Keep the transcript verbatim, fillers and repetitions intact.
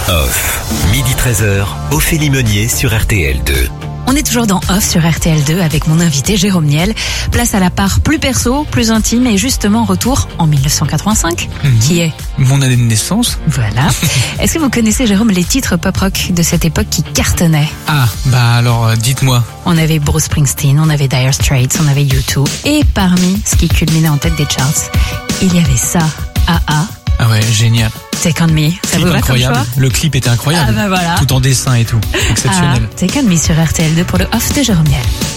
Off. Midi treize heures, Ophélie Meunier sur R T L deux. On est toujours dans Off sur R T L deux avec mon invité Jérôme Niel. Place à la part plus perso, plus intime et justement retour en mille neuf cent quatre-vingt-cinq, mmh. qui est mon année de naissance. Voilà. Est-ce que vous connaissez, Jérôme, les titres pop-rock de cette époque qui cartonnaient? Ah, bah alors euh, dites-moi. On avait Bruce Springsteen, on avait Dire Straits, on avait U deux. Et parmi ce qui culminait en tête des charts, il y avait ça, A A. Ah ouais, génial. Take On Me, ça vous va comme choix? Le clip était incroyable. Ah bah voilà. Tout en dessin et tout. Exceptionnel. Ah, Take On Me sur R T L deux pour le Off de Jérôme Niel.